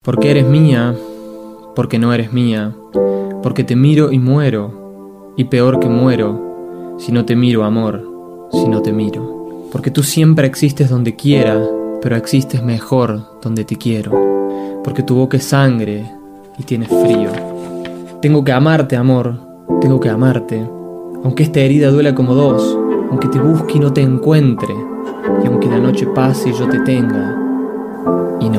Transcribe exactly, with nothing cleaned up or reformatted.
Porque eres mía, porque no eres mía, porque te miro y muero, y peor que muero, si no te miro, amor, si no te miro. Porque tú siempre existes donde quiera, pero existes mejor donde te quiero. Porque tu boca es sangre y tienes frío. Tengo que amarte, amor, tengo que amarte, aunque esta herida duela como dos, aunque te busque y no te encuentre, y aunque la noche pase y yo te tenga,